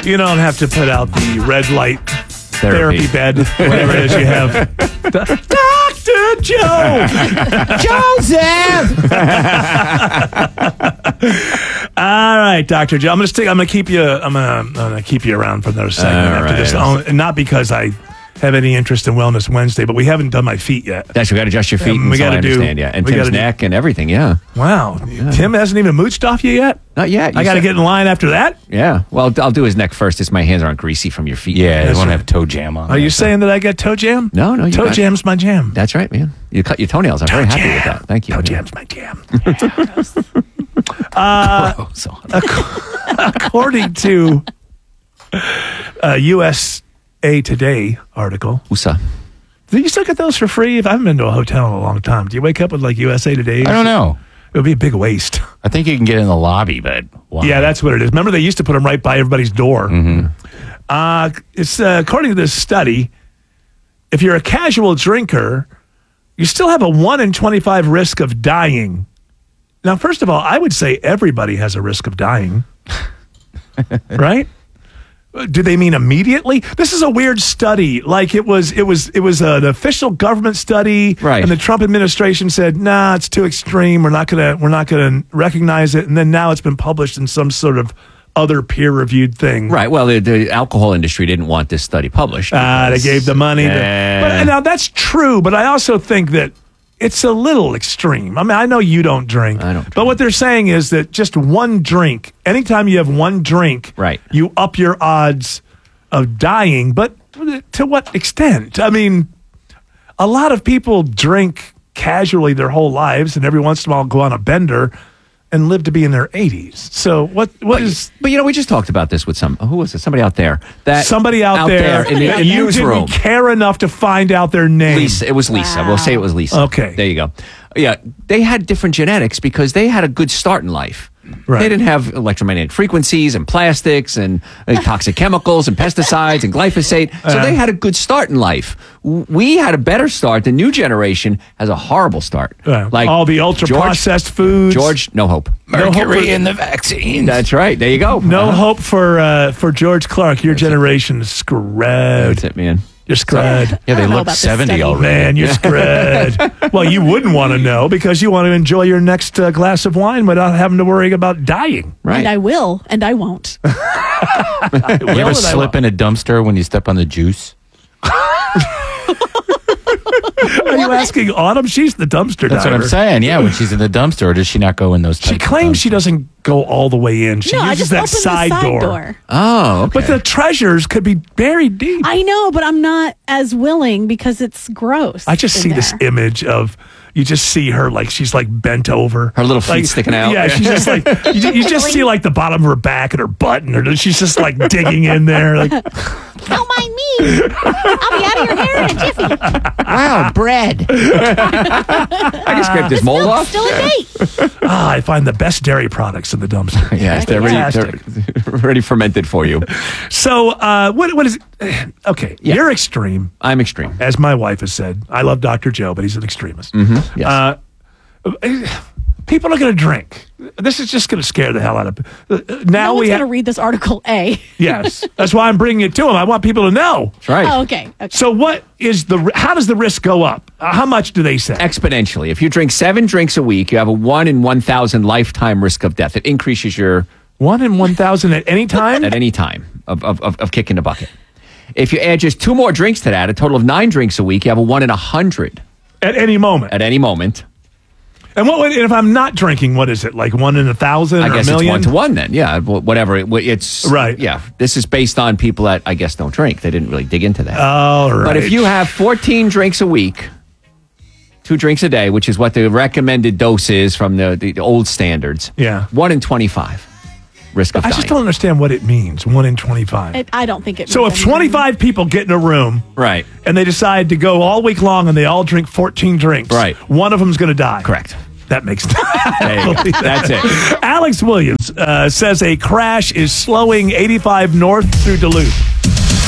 You don't have to put out the red light therapy bed, whatever it is you have. Dr. Joe! Joseph! All right, Dr. Joe. I'm gonna keep you around for another segment after this. And not because I have any interest in Wellness Wednesday, but we haven't done my feet yet. That's we got to adjust your feet. We got to do. And Tim's neck and everything. Yeah. Wow. Yeah. Tim hasn't even mooched off you yet. Not yet. I got to get in line after that. Yeah. Well, I'll do his neck first. It's my hands aren't greasy from your feet. Yeah, they won't have toe jam on. Are you saying that I get toe jam? No. Toe jam's my jam. That's right, man. You cut your toenails. I'm very happy with that. Thank you. Toe jam's my jam. According to USA Today article. USA. Do you still get those for free? If I haven't been to a hotel in a long time, do you wake up with like USA Today? I don't know. It would be a big waste. I think you can get in the lobby, but why? Yeah, that's what it is. Remember, they used to put them right by everybody's door. Mm-hmm. It's according to this study, if you're a casual drinker, you still have a 1 in 25 risk of dying. Now, first of all, I would say everybody has a risk of dying, right? Do they mean immediately? This is a weird study. Like it was an official government study, right? And the Trump administration said, "Nah, it's too extreme. We're not gonna recognize it." And then now it's been published in some sort of other peer-reviewed thing, right? Well, the alcohol industry didn't want this study published. They gave the money. But now that's true. But I also think that it's a little extreme. I mean, I know you don't drink. I don't drink. But what they're saying is that just one drink, anytime you have one drink, right, you up your odds of dying. But to what extent? I mean, a lot of people drink casually their whole lives and every once in a while go on a bender and live to be in their 80s. So what is... But, we just talked about this with who was it? Somebody out there. Somebody out there in the you newsroom. Didn't care enough to find out their name. Lisa. It was Lisa. Wow. We'll say it was Lisa. Okay. There you go. Yeah. They had different genetics because they had a good start in life. Right. They didn't have electromagnetic frequencies and plastics and toxic chemicals and pesticides and glyphosate. So they had a good start in life. We had a better start. The new generation has a horrible start. Like all the ultra-processed foods. George, no hope. Mercury in the vaccines. That's right. There you go. No hope for George Clark. Your generation is screwed. That's it, man. You're screwed. Yeah, they look 70 already. Man, you're screwed. Well, you wouldn't want to know because you want to enjoy your next glass of wine without having to worry about dying. Right. And I will, and I won't. You ever slip in a dumpster when you step on the juice? Are you asking Autumn? She's the dumpster That's diver. what I'm saying. Yeah, when she's in the dumpster, or does she not go in those? She claims she doesn't go all the way in. She No, I uses just that opened side the side door. Oh, okay. But the treasures could be buried deep. I know, but I'm not as willing because it's gross. I just in see there. this image of you just see her like she's like bent over, her little feet sticking out. Yeah, she's just like you just see like the bottom of her back and her butt, and she's just like digging in there. Like, don't mind me. I'll be out of your hair in a jiffy. Wow, bread. I just scraped this mold off. Still a date. I find the best dairy products in the dumpster. Yes, they're already fermented for you. So, what is it? Okay, Yeah. You're extreme. I'm extreme. As my wife has said, I love Dr. Joe, but he's an extremist. Yes. People are going to drink. This is just going to scare the hell out of No now. one's We going to read this article, A. Yes, that's why I'm bringing it to him. I want people to know. That's right. Oh, okay. So, how does the risk go up? How much do they say? Exponentially. If you drink 7 drinks a week, you have a 1 in 1,000 lifetime risk of death. It increases your 1 in 1,000 at any time. at any time of kicking the bucket. If you add just 2 more drinks to that, a total of 9 drinks a week, you have a 1 in 100 At any moment. at any moment. And if I'm not drinking, what is it? Like 1 in 1,000 or I guess a million? it's 1 to 1 then. Yeah, whatever. It's right. Yeah, this is based on people that I guess don't drink. They didn't really dig into that. All right. But if you have 14 drinks a week, 2 drinks a day, which is what the recommended dose is from the old standards. Yeah. 1 in 25 risk of I dying. just don't understand what it means. 1 in 25. I don't think it So means if anything. 25 people get in a room, Right. and they decide to go all week long and they all drink 14 drinks, Right. one of them's going to die. Correct. That makes There you go. That's it. Alex Williams says a crash is slowing 85 north through Duluth.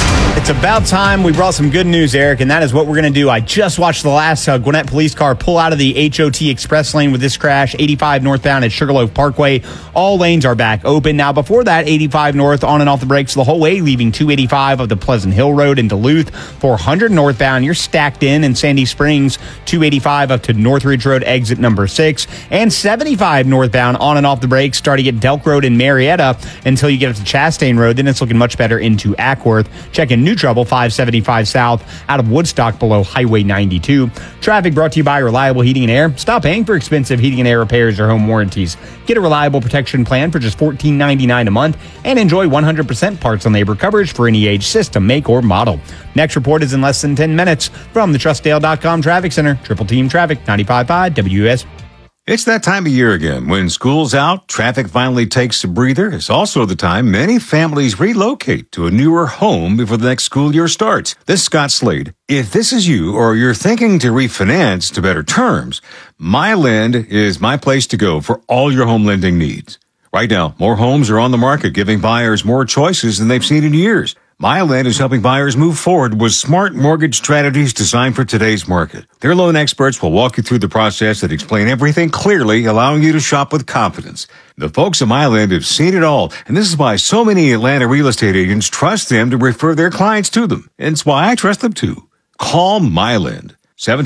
It's about time we brought some good news, Eric, and that is what we're going to do. I just watched the last Gwinnett police car pull out of the HOT express lane with this crash, 85 northbound at Sugarloaf Parkway. All lanes are back open. Now, before that, 85 north on and off the brakes the whole way, leaving 285 of the Pleasant Hill Road in Duluth. 400 northbound, you're stacked in Sandy Springs, 285 up to Northridge Road, exit number 6, and 75 northbound on and off the brakes starting at Delk Road in Marietta until you get up to Chastain Road. Then it's looking much better into Ackworth. Checking new trouble, 575 south out of Woodstock below Highway 92. Traffic brought to you by Reliable Heating and Air. Stop paying for expensive heating and air repairs or home warranties. Get a reliable protection plan for just $14.99 a month and enjoy 100% parts and labor coverage for any age, system, make, or model. Next report is in less than 10 minutes from the TrustDale.com Traffic Center. Triple Team Traffic, 95.5 WS. It's that time of year again. When school's out, traffic finally takes a breather. It's also the time many families relocate to a newer home before the next school year starts. This is Scott Slade. If this is you or you're thinking to refinance to better terms, MyLend is my place to go for all your home lending needs. Right now, more homes are on the market, giving buyers more choices than they've seen in years. MyLend is helping buyers move forward with smart mortgage strategies designed for today's market. Their loan experts will walk you through the process and explain everything clearly, allowing you to shop with confidence. The folks at MyLend have seen it all, and this is why so many Atlanta real estate agents trust them to refer their clients to them. And it's why I trust them too. Call MyLend.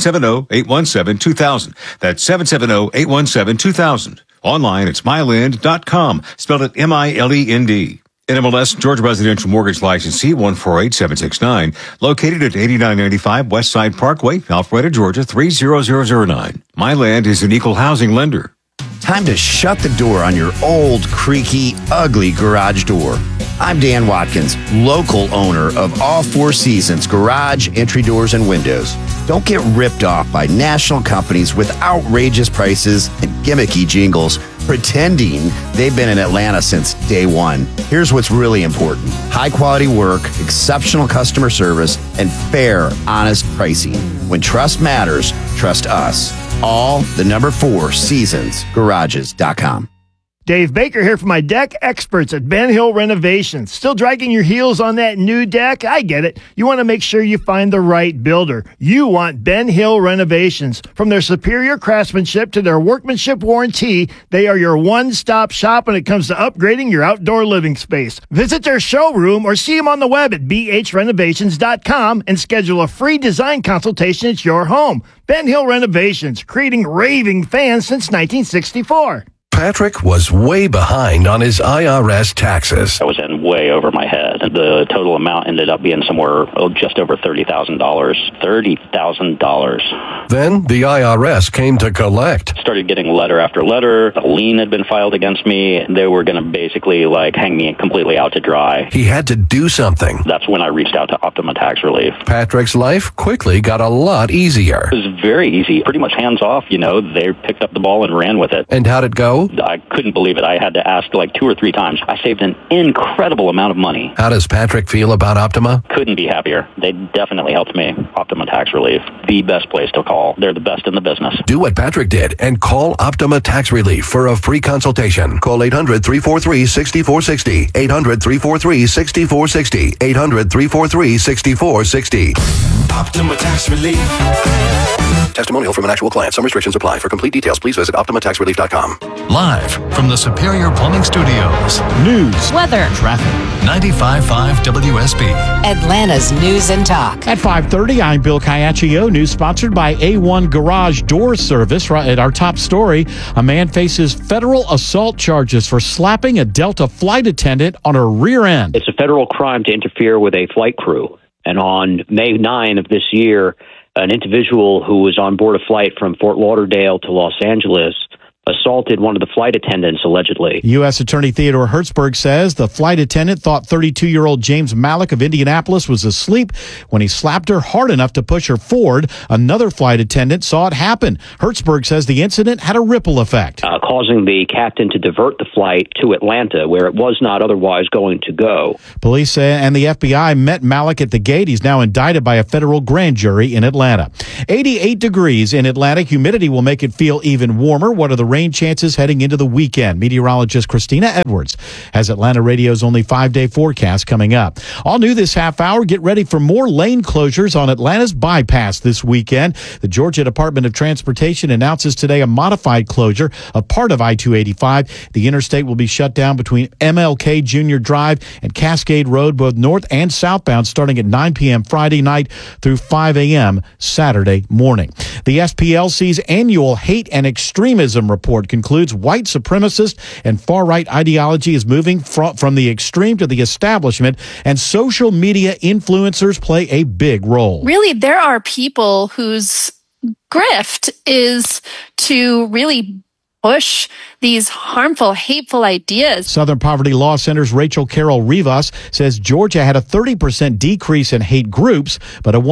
770-817-2000. That's 770-817-2000. Online, it's mylend.com. Spelled it M-I-L-E-N-D. NMLS Georgia Residential Mortgage Licensee 148769, located at 8995 West Side Parkway, Alpharetta, Georgia 30009. MyLend is an equal housing lender. Time to shut the door on your old, creaky, ugly garage door. I'm Dan Watkins, local owner of All Four Seasons Garage, Entry Doors, and Windows. Don't get ripped off by national companies with outrageous prices and gimmicky jingles pretending they've been in Atlanta since day one. Here's what's really important: high quality work, exceptional customer service, and fair, honest pricing. When trust matters, trust us. All the number 4 Seasons Garages.com. Dave Baker here from my deck experts at Ben Hill Renovations. Still dragging your heels on that new deck? I get it. You want to make sure you find the right builder. You want Ben Hill Renovations. From their superior craftsmanship to their workmanship warranty, they are your one-stop shop when it comes to upgrading your outdoor living space. Visit their showroom or see them on the web at bhrenovations.com and schedule a free design consultation at your home. Ben Hill Renovations, creating raving fans since 1964. Patrick was way behind on his IRS taxes. I was in way over my head. The total amount ended up being somewhere just over $30,000. $30,000. Then the IRS came to collect. Started getting letter after letter. A lien had been filed against me. They were going to basically hang me completely out to dry. He had to do something. That's when I reached out to Optima Tax Relief. Patrick's life quickly got a lot easier. It was very easy. Pretty much hands off, They picked up the ball and ran with it. And how'd it go? I couldn't believe it. I had to ask 2 or 3 times. I saved an incredible amount of money. How does Patrick feel about Optima? Couldn't be happier. They definitely helped me. Optima Tax Relief, the best place to call. They're the best in the business. Do what Patrick did and call Optima Tax Relief for a free consultation. Call 800-343-6460. 800-343-6460. 800-343-6460. Optima Tax Relief. Testimonial from an actual client. Some restrictions apply. For complete details, please visit OptimaTaxRelief.com. Live from the Superior Plumbing Studios. News, weather, traffic. 95.5 WSB. Atlanta's News and Talk. At 5:30, I'm Bill Caiaccio. News sponsored by A1 Garage Door Service. Right at our top story, a man faces federal assault charges for slapping a Delta flight attendant on her rear end. It's a federal crime to interfere with a flight crew. And on May 9 of this year, an individual who was on board a flight from Fort Lauderdale to Los Angeles assaulted one of the flight attendants, allegedly. U.S. Attorney Theodore Hertzberg says the flight attendant thought 32-year-old James Malik of Indianapolis was asleep when he slapped her hard enough to push her forward. Another flight attendant saw it happen. Hertzberg says the incident had a ripple effect, causing the captain to divert the flight to Atlanta, where it was not otherwise going to go. Police and the FBI met Malik at the gate. He's now indicted by a federal grand jury in Atlanta. 88 degrees in Atlanta. Humidity will make it feel even warmer. What are the rain chances heading into the weekend. Meteorologist Christina Edwards has Atlanta Radio's only 5-day forecast coming up. All new this half hour, get ready for more lane closures on Atlanta's bypass this weekend. The Georgia Department of Transportation announces today a modified closure of part of I-285. The interstate will be shut down between MLK Junior Drive and Cascade Road, both north and southbound, starting at 9 p.m. Friday night through 5 a.m. Saturday morning. The SPLC's annual Hate and Extremism report concludes white supremacist and far-right ideology is moving from the extreme to the establishment, and social media influencers play a big role. Really, there are people whose grift is to really push these harmful, hateful ideas. Southern Poverty Law Center's Rachel Carroll Rivas says Georgia had a 30% decrease in hate groups, but a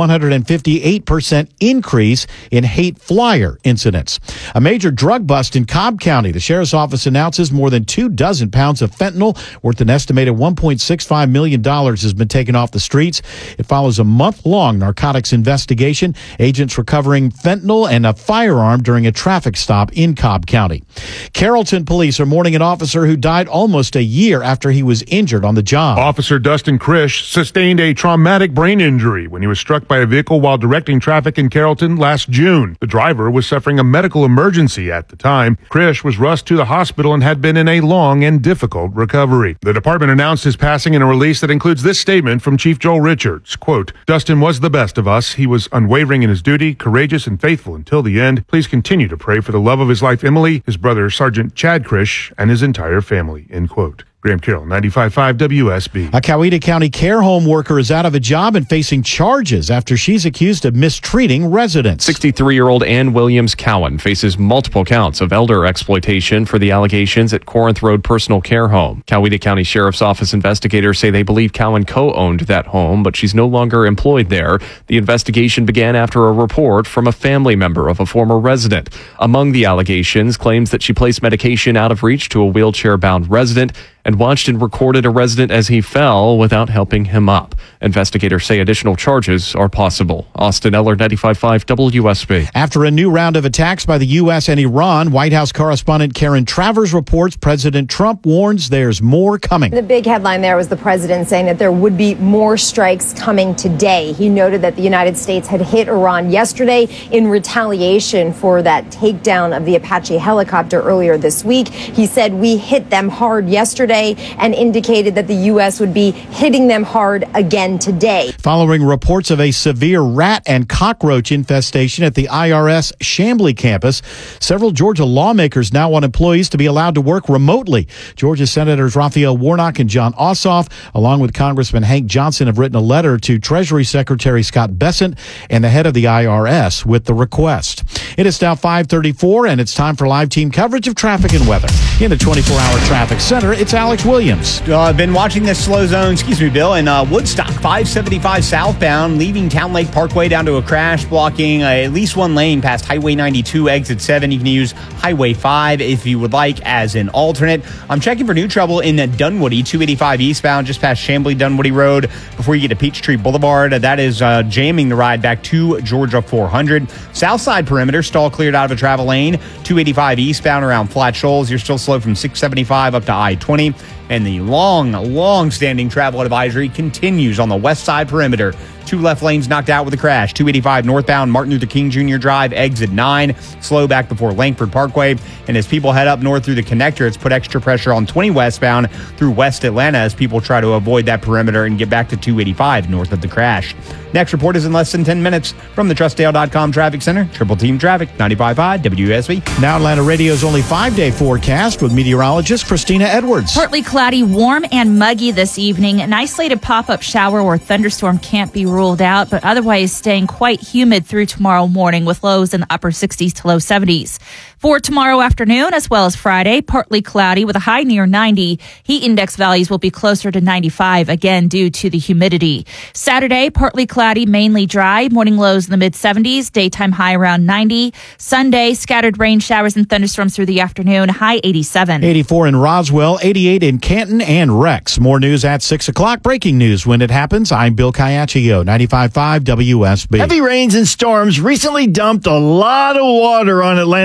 158% increase in hate flyer incidents. A major drug bust in Cobb County. The sheriff's office announces more than 24 pounds of fentanyl worth an estimated $1.65 million has been taken off the streets. It follows a month-long narcotics investigation. Agents recovering fentanyl and a firearm during a traffic stop in Cobb County. Carrollton police are mourning an officer who died almost a year after he was injured on the job. Officer Dustin Krish sustained a traumatic brain injury when he was struck by a vehicle while directing traffic in Carrollton last June. The driver was suffering a medical emergency at the time. Krish was rushed to the hospital and had been in a long and difficult recovery. The department announced his passing in a release that includes this statement from Chief Joel Richards, quote, "Dustin was the best of us. He was unwavering in his duty, courageous and faithful until the end. Please continue to pray for the love of his life, Emily, his brother Sergeant Chad Krish, and his entire family," end quote. Graham Carroll, 95.5 WSB. A Coweta County care home worker is out of a job and facing charges after she's accused of mistreating residents. 63-year-old Ann Williams Cowan faces multiple counts of elder exploitation for the allegations at Corinth Road Personal Care Home. Coweta County Sheriff's Office investigators say they believe Cowan co-owned that home, but she's no longer employed there. The investigation began after a report from a family member of a former resident. Among the allegations, claims that she placed medication out of reach to a wheelchair-bound resident and watched and recorded a resident as he fell without helping him up. Investigators say additional charges are possible. Austin Eller, 95.5 WSB. After a new round of attacks by the U.S. and Iran, White House correspondent Karen Travers reports President Trump warns there's more coming. The big headline there was the president saying that there would be more strikes coming today. He noted that the United States had hit Iran yesterday in retaliation for that takedown of the Apache helicopter earlier this week. He said, "We hit them hard yesterday," and indicated that the U.S. would be hitting them hard again today. Following reports of a severe rat and cockroach infestation at the IRS Chamblee campus, several Georgia lawmakers now want employees to be allowed to work remotely. Georgia Senators Raphael Warnock and John Ossoff, along with Congressman Hank Johnson, have written a letter to Treasury Secretary Scott Bessent and the head of the IRS with the request. It is now 5:34, and it's time for live team coverage of traffic and weather. In the 24-hour traffic center, it's Alex Williams. I've been watching this slow zone, in Woodstock, 575 southbound, leaving Town Lake Parkway down to a crash, blocking at least one lane past Highway 92, exit 7. You can use Highway 5 if you would like as an alternate. I'm checking for new trouble in Dunwoody, 285 eastbound, just past Chamblee Dunwoody Road before you get to Peachtree Boulevard. That is jamming the ride back to Georgia 400. Southside perimeter, stall cleared out of a travel lane, 285 eastbound around Flat Shoals. You're still slow from 675 up to I-20. And the long-standing travel advisory continues on the west side perimeter. 2 left lanes knocked out with a crash. 285 northbound, Martin Luther King Jr. Drive, exit 9. Slow back before Langford Parkway. And as people head up north through the connector, it's put extra pressure on 20 westbound through West Atlanta as people try to avoid that perimeter and get back to 285 north of the crash. Next report is in less than 10 minutes from the TrustDale.com Traffic Center. Triple Team Traffic, 95.5 WSB. Now Atlanta Radio's only 5-day forecast with meteorologist Christina Edwards. Partly cloudy, warm and muggy this evening. An isolated pop-up shower or thunderstorm can't be ruled out, but otherwise staying quite humid through tomorrow morning with lows in the upper 60s to low 70s. For tomorrow afternoon as well as Friday, partly cloudy with a high near 90. Heat index values will be closer to 95, again due to the humidity. Saturday, partly cloudy, mainly dry. Morning lows in the mid-70s, daytime high around 90. Sunday, scattered rain showers and thunderstorms through the afternoon, high 87. 84 in Roswell, 88 in Canton and Rex. More news at 6 o'clock. Breaking news when it happens. I'm Bill Caiaccio, 95.5 WSB. Heavy rains and storms recently dumped a lot of water on Atlanta area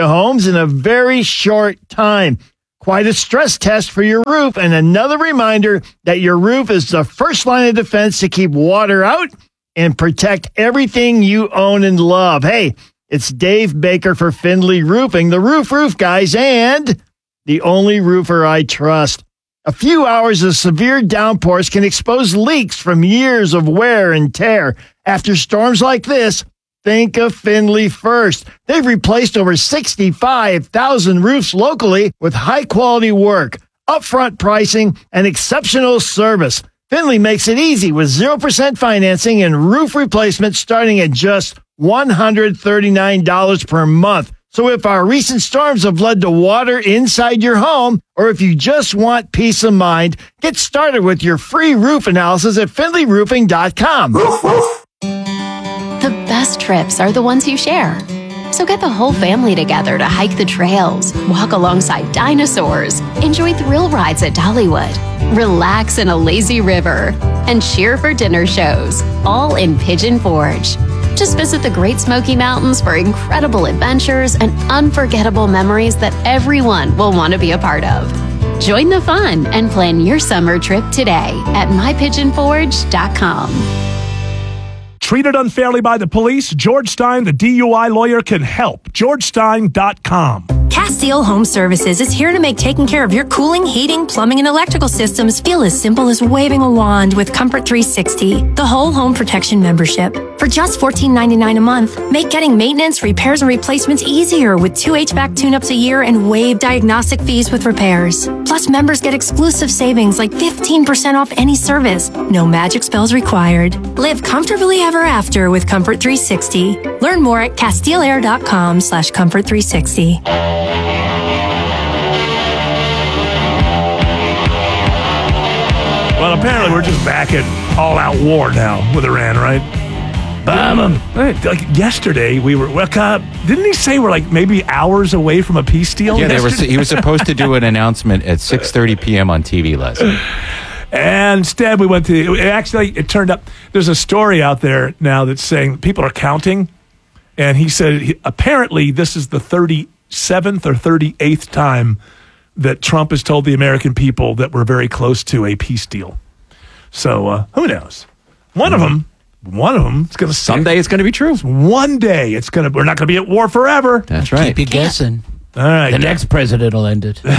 homes in a very short time. Quite a stress test for your roof, and another reminder that your roof is the first line of defense to keep water out and protect everything you own and love. Hey, it's Dave Baker for Findlay Roofing, the roof guys, and the only roofer I trust. A few hours of severe downpours can expose leaks from years of wear and tear. After storms like this, think of Findlay first. They've replaced over 65,000 roofs locally with high-quality work, upfront pricing, and exceptional service. Findlay makes it easy with 0% financing and roof replacement starting at just $139 per month. So if our recent storms have led to water inside your home, or if you just want peace of mind, get started with your free roof analysis at FindlayRoofing.com. The best trips are the ones you share. So get the whole family together to hike the trails, walk alongside dinosaurs, enjoy thrill rides at Dollywood, relax in a lazy river, and cheer for dinner shows, all in Pigeon Forge. Just visit the Great Smoky Mountains for incredible adventures and unforgettable memories that everyone will want to be a part of. Join the fun and plan your summer trip today at mypigeonforge.com. Treated unfairly by the police? George Stein, the DUI lawyer, can help. GeorgeStein.com. Castile Home Services is here to make taking care of your cooling, heating, plumbing, and electrical systems feel as simple as waving a wand with Comfort 360, the whole home protection membership. For just $14.99 a month, make getting maintenance, repairs, and replacements easier with 2 HVAC tune-ups a year and waive diagnostic fees with repairs. Plus, members get exclusive savings like 15% off any service. No magic spells required. Live comfortably ever after with Comfort 360. Learn more at CastileAir.com/Comfort360. Well, apparently we're just back at all-out war now with Iran, right? Like yesterday, we were. Didn't he say we're like maybe hours away from a peace deal? Yeah, he was supposed to do an announcement at 6:30 p.m. on TV last night. And instead, we went to. It turned up. There's a story out there now that's saying people are counting, and he said apparently this is the 37th or 38th time that Trump has told the American people that we're very close to a peace deal. So who knows? One of them is going to someday. It's going to be true. One day it's going to. We're not going to be at war forever. That's right. Keep you guessing. All right. The next president will end it.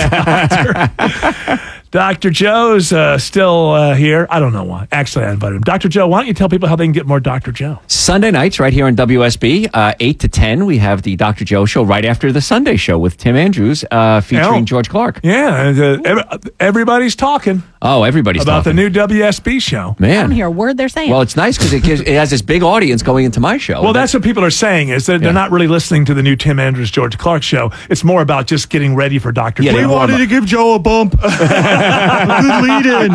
Dr. Joe's still here. I don't know why. Actually, I invited him. Dr. Joe, why don't you tell people how they can get more Dr. Joe? Sunday nights right here on WSB, 8 to 10, we have the Dr. Joe show right after the Sunday show with Tim Andrews featuring George Clark. Yeah, everybody's talking. Oh, everybody's about talking. The new WSB show. Man. I don't hear a word they're saying. Well, it's nice because it has this big audience going into my show. Well, that's what people are saying is that they're not really listening to the new Tim Andrews, George Clark show. It's more about just getting ready for Dr. Joe. We wanted to give Joe a bump. Good lead in.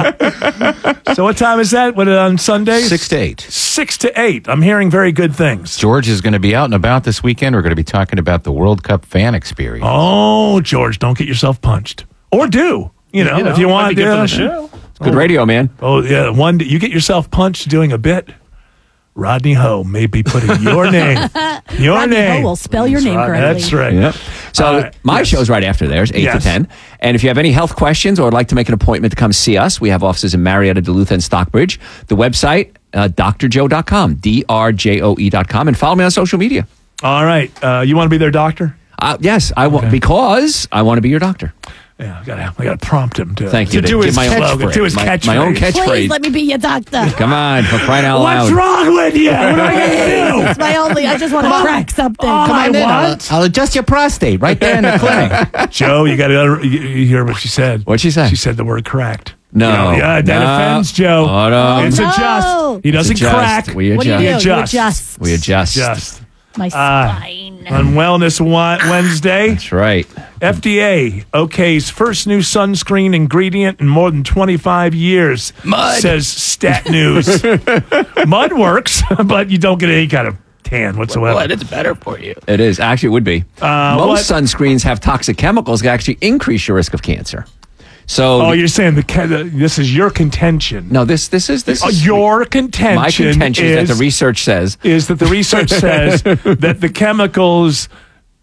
So what time is that? What, on Sundays? 6 to 8. 6 to 8. I'm hearing very good things. George is going to be out and about this weekend. We're going to be talking about the World Cup fan experience. Oh, George, don't get yourself punched. Or do. You know if you want to get for the show. It's good radio, man. Oh, yeah. One day you get yourself punched doing a bit. Rodney Ho may be putting your name. Rodney Ho will spell your name correctly. That's right. Yep. So my show's right after theirs, 8 to 10. And if you have any health questions or would like to make an appointment to come see us, we have offices in Marietta, Duluth, and Stockbridge. The website, drjoe.com, drjoe.com, and follow me on social media. All right. You want to be their doctor? Yes, I will, because I want to be your doctor. Yeah, I gotta prompt him to. Thank you. To do his my catchphrase. Do his catchphrase. My own catchphrase. Please let me be your doctor. Come on, for crying out loud. What's wrong with you? What am I gonna do? It's my only. I just want to crack something. Come on in. I'll adjust your prostate right there in the clinic. Joe, you gotta you hear what she said. What'd she say? She said the word cracked. No. That offends Joe. Oh, no. It's adjust. He doesn't crack. We adjust. What do you do? We You adjust. adjust. We adjust. Adjust. My spine. On Wellness Wednesday, That's right. FDA okays first new sunscreen ingredient in more than 25 years. Mud. Says Stat News. Mud works, but you don't get any kind of tan whatsoever. Well, it's better for you. It is. Actually, it would be. Most sunscreens have toxic chemicals that actually increase your risk of cancer. So, you're saying this is your contention? No, this is your contention. My contention is that the research says that the chemicals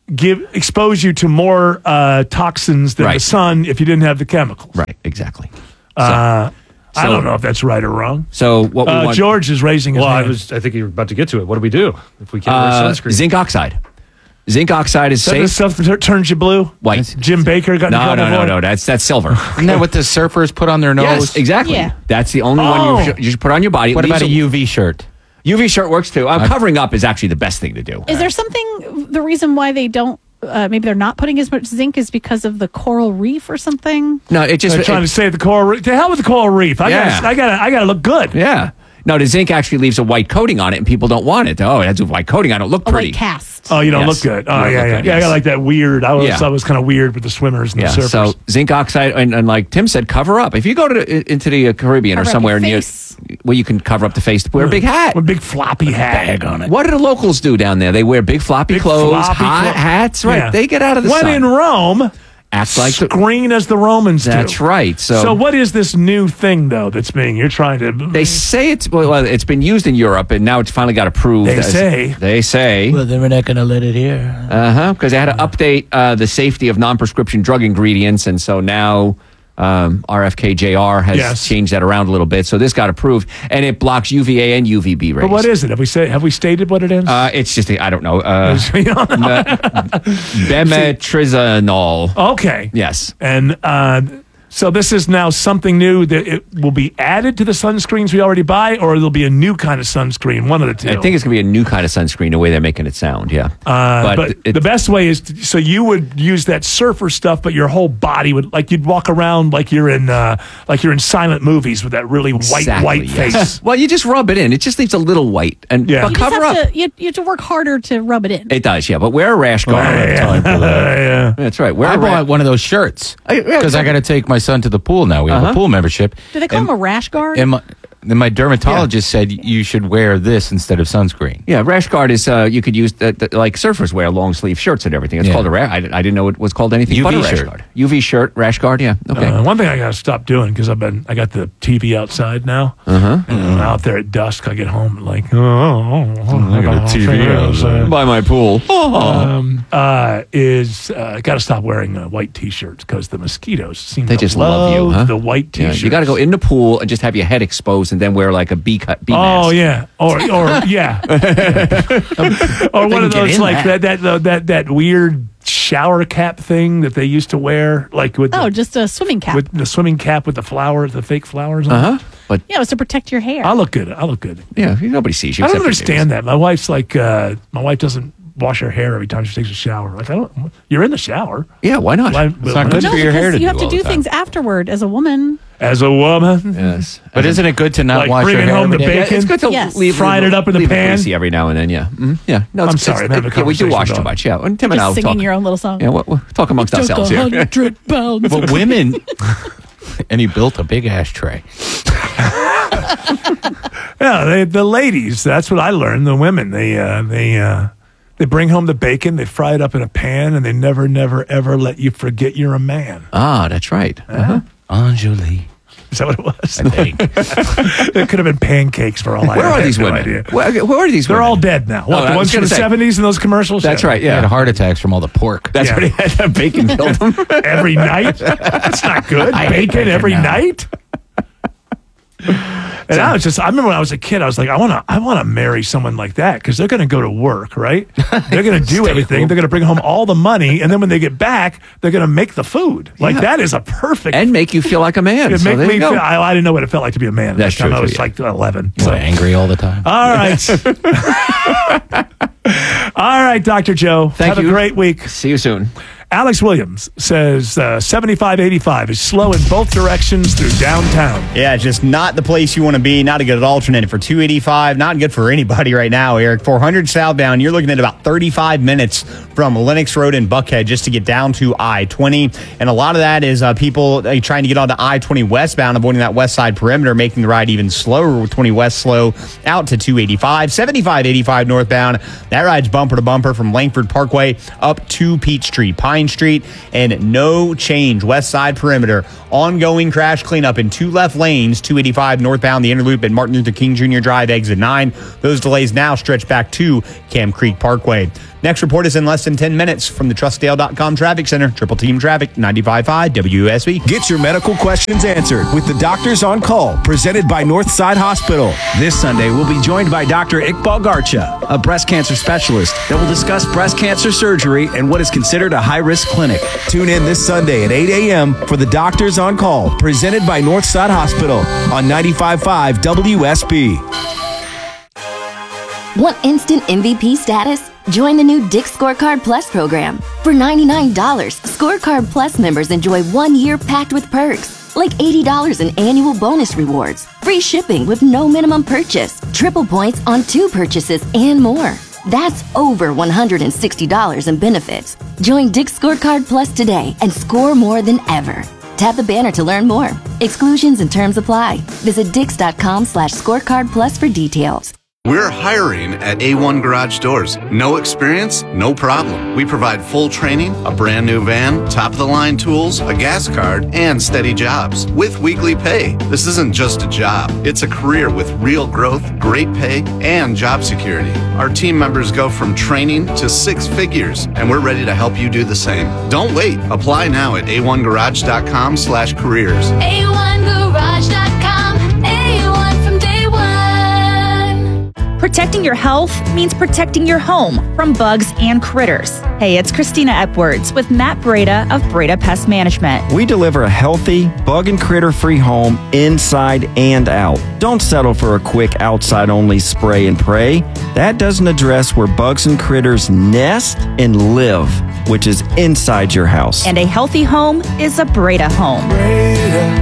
expose you to more toxins than the sun if you didn't have the chemicals. Right, exactly. I don't know if that's right or wrong. So what we want, George is raising his hand. I think you're about to get to it. What do we do if we can't wear sunscreen? Zinc oxide. Zinc oxide is safe. This stuff that turns you blue? White. Jim Baker got in trouble for it? No. That's silver. Isn't that what the surfers put on their nose? Yes, exactly. Yeah. That's the only one you should put on your body. What about a UV shirt? UV shirt works too. Covering up is actually the best thing to do. Is there something, the reason why they don't, maybe they're not putting as much zinc is because of the coral reef or something? No, it just... They're trying to save the coral reef. To hell with the coral reef. I gotta look good. Yeah. No, the zinc actually leaves a white coating on it, and people don't want it. Oh, it has a white coating. I don't look pretty. A white cast. Oh, you don't look good. Oh, yeah. I got like that weird. I always thought it was kind of weird with the swimmers and the surfers. So zinc oxide, and like Tim said, cover up. If you go into the Caribbean or somewhere near where you can cover up the face, wear a big hat. A big floppy hat. Bag on it. What do the locals do down there? They wear big floppy clothes, hats. Right. Yeah. They get out of the sun. When in Rome... Act like screen as the Romans do. That's right. So what is this new thing though that's being you're trying to? They say it's it's been used in Europe and now it's finally got approved. They say. Well, then we're not going to let it here. Because they had to update the safety of non-prescription drug ingredients, and so now RFK-JR has changed that around a little bit. So this got approved, and it blocks UVA and UVB rays. But what is it? Have we stated what it is? It's just I don't know. Bemetrizanol. Okay. Yes. And so this is now something new that it will be added to the sunscreens we already buy, or there'll be a new kind of sunscreen, one of the two. I think it's going to be a new kind of sunscreen, the way they're making it sound, yeah. But the best way is, so you would use that surfer stuff, but your whole body would, like you'd walk around like you're in silent movies with that really white face. Well, you just rub it in. It just leaves a little white. But You cover up. you have to work harder to rub it in. It does, yeah. But wear a rash guard. That's right. I bought one of those shirts because I got to take my son to the pool now. We have a pool membership. Do they call them a rash guard? And my dermatologist said you should wear this instead of sunscreen. Yeah, rash guard is you could use like surfers wear long sleeve shirts and everything. It's called a rash. I didn't know it was called anything UV but a rash shirt. guard. UV shirt, rash guard. Yeah. Okay. One thing I got to stop doing because I got the TV outside now. And I'm out there at dusk. I get home and like, I got a TV outside by my pool. Got to stop wearing white t-shirts because the mosquitoes seem They to just love you, huh? the white Yeah, t-shirts. you got to go in the pool and just have your head exposed and then wear like a bee mask. Oh yeah, or yeah, or one of those like that weird shower cap thing that they used to wear, like with just a swimming cap. With the swimming cap with the flowers, the fake flowers on it. But yeah, it was to protect your hair. I look good. Yeah, nobody sees you. I don't except understand that. My wife's like, my wife doesn't wash her hair every time she takes a shower. Like, you're in the shower. Yeah, why not? It's not good for your hair to do you have to all do the time. things afterward as a woman. As a woman, yes. But isn't it good to not like wash your bringing hair home the every day? bacon? It's good to leave frying it up in the leave it pan. greasy every now and then. Yeah, yeah. No, I'm sorry, I'm having a we do conversation wash about too it. much. Yeah, and Tim and I Just will singing talk. your own little song. Yeah, we'll talk amongst Took ourselves here. 100 pounds. But women, and he built a big ashtray. Yeah, the ladies. That's what I learned. The women, they bring home the bacon, they fry it up in a pan, and they never, ever let you forget you're a man. Ah, that's right. Anjali. Is that what it was? I think. It could have been pancakes for all I know. Where are I have these no women? idea. Where are these They're women? all dead now. What, the I ones was from the gonna say. 70s in those commercials? That's right, He had yeah. heart attacks from all the pork. That's what he had. Bacon killed him. Every night? That's not good. I hate Bacon every bacon now. night? And I remember when I was a kid, I was like, I want to marry someone like that because they're going to go to work, right? They're going to do everything. They're going to bring home all the money, and then when they get back, they're going to make the food. Like that is a perfect And make you feel like a man. It So make there me you feel, go. I didn't know what it felt like to be a man. At That's that time. true, I was yeah. like 11. So angry all the time. All right. All right, Dr. Joe. Thank Have you. a great week. See you soon. Alex Williams says 75-85 is slow in both directions through downtown. Yeah, just not the place you want to be. Not a good alternate for 285. Not good for anybody right now, Eric. 400 southbound, you're looking at about 35 minutes from Lenox Road in Buckhead just to get down to I-20. And a lot of that is people trying to get onto I-20 westbound, avoiding that west side perimeter, making the ride even slower with 20 west slow out to 285. 75-85 northbound, that ride's bumper to bumper from Langford Parkway up to Peachtree. Pine Pine Street, and no change. West Side Perimeter. Ongoing crash cleanup in 2 left lanes, 285 northbound, the inner loop at Martin Luther King Jr. Drive, exit 9. Those delays now stretch back to Camp Creek Parkway. Next report is in less than 10 minutes from the TrustDale.com Traffic Center. Triple Team Traffic, 95.5 WSB. Get your medical questions answered with the Doctors on Call, presented by Northside Hospital. This Sunday, we'll be joined by Dr. Iqbal Garcha, a breast cancer specialist that will discuss breast cancer surgery and what is considered a high-risk clinic. Tune in this Sunday at 8 a.m. for the Doctors on Call, presented by Northside Hospital on 95.5 WSB. Want instant MVP status? Join the new Dick's Scorecard Plus program. For $99, Scorecard Plus members enjoy 1 year packed with perks, like $80 in annual bonus rewards, free shipping with no minimum purchase, triple points on 2 purchases, and more. That's over $160 in benefits. Join Dick's Scorecard Plus today and score more than ever. Tap the banner to learn more. Exclusions and terms apply. Visit dix.com/scorecard plus for details. We're hiring at A1 Garage Doors. No experience? No problem. We provide full training, a brand new van, top-of-the-line tools, a gas card, and steady jobs with weekly pay. This isn't just a job. It's a career with real growth, great pay, and job security. Our team members go from training to 6 figures, and we're ready to help you do the same. Don't wait. Apply now at a1garage.com/careers. A1garage.com. A1 from day one. Protecting your health means protecting your home from bugs and critters. Hey, it's Christina Edwards with Matt Breda of Breda Pest Management. We deliver a healthy, bug and critter-free home inside and out. Don't settle for a quick outside-only spray and pray. That doesn't address where bugs and critters nest and live, which is inside your house. And a healthy home is a Breda home. Breda,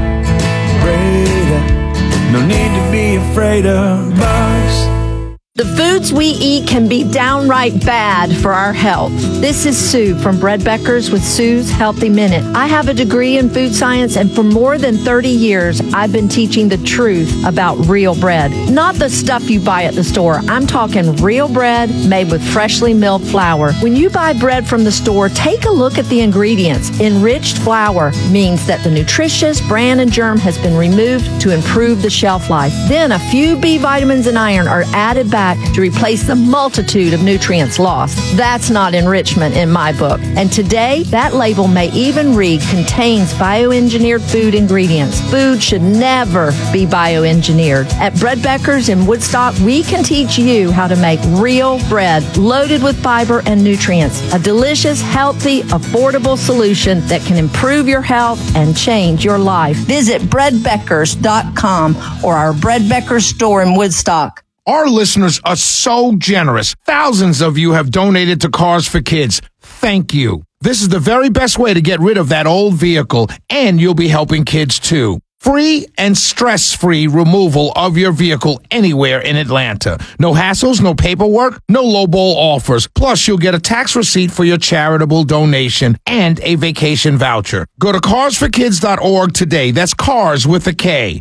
no need to be afraid of bugs. The foods we eat can be downright bad for our health. This is Sue from Bread Beckers with Sue's Healthy Minute. I have a degree in food science, and for more than 30 years, I've been teaching the truth about real bread. Not the stuff you buy at the store. I'm talking real bread made with freshly milled flour. When you buy bread from the store, take a look at the ingredients. Enriched flour means that the nutritious bran and germ has been removed to improve the shelf life. Then a few B vitamins and iron are added back to replace the multitude of nutrients lost. That's not enrichment in my book. And today, that label may even read contains bioengineered food ingredients. Food should never be bioengineered. At Bread Beckers in Woodstock, we can teach you how to make real bread loaded with fiber and nutrients. A delicious, healthy, affordable solution that can improve your health and change your life. Visit breadbeckers.com or our Bread Beckers store in Woodstock. Our listeners are so generous. Thousands of you have donated to Cars for Kids. Thank you. This is the very best way to get rid of that old vehicle, and you'll be helping kids too. Free and stress-free removal of your vehicle anywhere in Atlanta. No hassles, no paperwork, no lowball offers. Plus, you'll get a tax receipt for your charitable donation and a vacation voucher. Go to carsforkids.org today. That's cars with a K.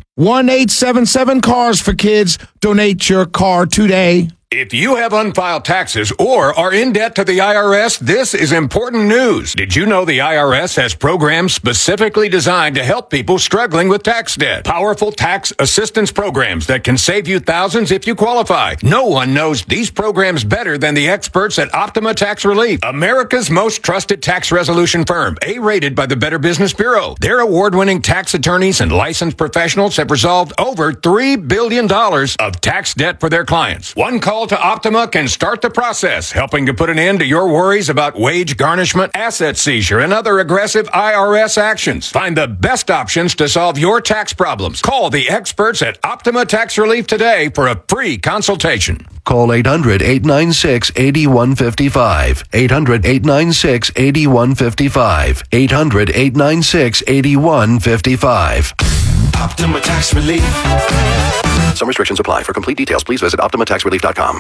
1-877-CARS-FOR-KIDS. Donate your car today. If you have unfiled taxes or are in debt to the IRS, this is important news. Did you know the IRS has programs specifically designed to help people struggling with tax debt? Powerful tax assistance programs that can save you thousands if you qualify. No one knows these programs better than the experts at Optima Tax Relief, America's most trusted tax resolution firm, A-rated by the Better Business Bureau. Their award-winning tax attorneys and licensed professionals have resolved over $3 billion of tax debt for their clients. One call to Optima can start the process, helping to put an end to your worries about wage garnishment, asset seizure, and other aggressive IRS actions. Find the best options to solve your tax problems. Call the experts at Optima Tax Relief today for a free consultation. Call 800-896-8155. 800-896-8155. 800-896-8155. Optima Tax Relief. Some restrictions apply. For complete details, please visit OptimaTaxRelief.com.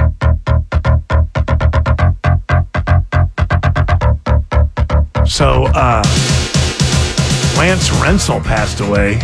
So, Lance Rensel passed away,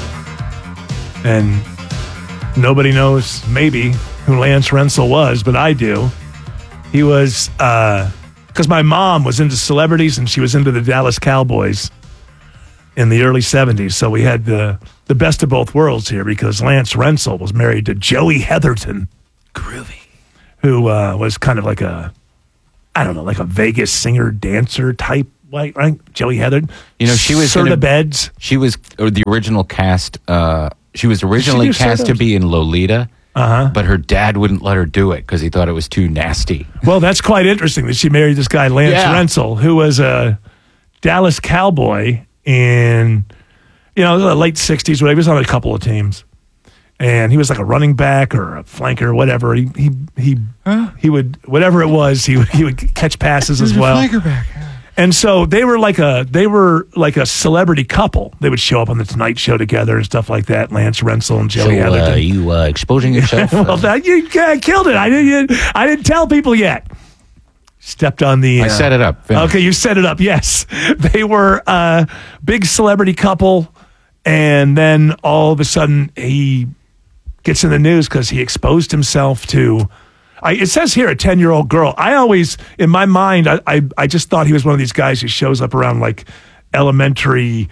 and nobody knows maybe who Lance Rensel was, but I do. He was because my mom was into celebrities and she was into the Dallas Cowboys in the early 70s. So we had the best of both worlds here because Lance Rensel was married to Joey Heatherton. Groovy. Who was kind of like a Vegas singer-dancer type, right? Joey Heatherton. She was Serta Beds. She was the original cast. She was originally cast to be in Lolita. But her dad wouldn't let her do it because he thought it was too nasty. Well, that's quite interesting that she married this guy, Lance Rensel, who was a Dallas Cowboy in, the late 60s. He was on a couple of teams. And he was like a running back or a flanker or whatever. He would, whatever it was, he would catch passes as well. Flanker back. And so they were like a celebrity couple. They would show up on the Tonight Show together and stuff like that. Lance Rensel and Joey Heatherton. Are you exposing yourself? Well, you killed it. I didn't tell people yet. Stepped on the. I set it up. Okay, you set it up. Yes, they were a big celebrity couple, and then all of a sudden he gets in the news because he exposed himself to. It says here a 10-year-old girl. I always, in my mind, I just thought he was one of these guys who shows up around like elementary,